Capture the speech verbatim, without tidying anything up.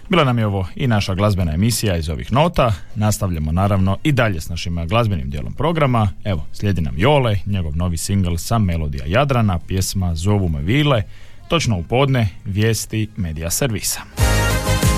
Bila nam je ovo i naša glazbena emisija iz ovih nota. Nastavljamo naravno i dalje s našim glazbenim dijelom programa. Evo, slijedi nam Jole, njegov novi singl sa Melodija Jadrana, pjesma Zovu me vile, točno u podne, vijesti Medija servisa.